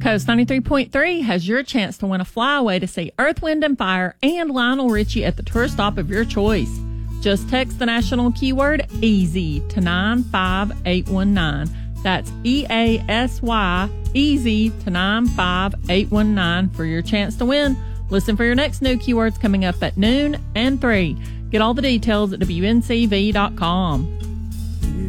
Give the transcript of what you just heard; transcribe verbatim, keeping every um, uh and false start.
Coast ninety-three point three has your chance to win a flyaway to see Earth, Wind and Fire and Lionel Richie at the tour stop of your choice. Just text the national keyword EASY to nine five eight one nine. That's E A S Y, EASY to nine five eight one nine for your chance to win. Listen for your next new keywords coming up at noon and three. Get all the details at W N C V dot com.